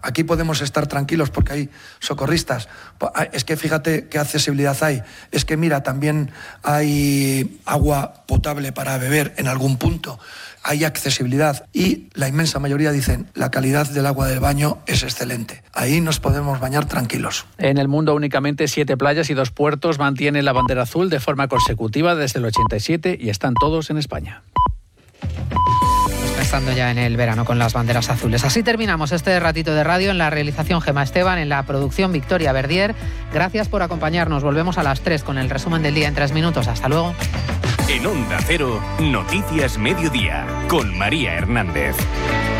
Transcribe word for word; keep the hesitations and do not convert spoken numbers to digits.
aquí podemos estar tranquilos porque hay socorristas. Es que fíjate qué accesibilidad hay. Es que mira, también hay agua potable para beber en algún punto. Hay accesibilidad y la inmensa mayoría dicen la calidad del agua del baño es excelente. Ahí nos podemos bañar tranquilos. En el mundo únicamente siete playas y dos puertos mantienen la bandera azul de forma consecutiva desde el ochenta y siete y están todos en España. Pensando ya en el verano con las banderas azules. Así terminamos este ratito de radio. En la realización Gemma Esteban, en la producción Victoria Verdier. Gracias por acompañarnos. Volvemos a las tres con el resumen del día en tres minutos. Hasta luego. En Onda Cero, Noticias Mediodía, con María Hernández.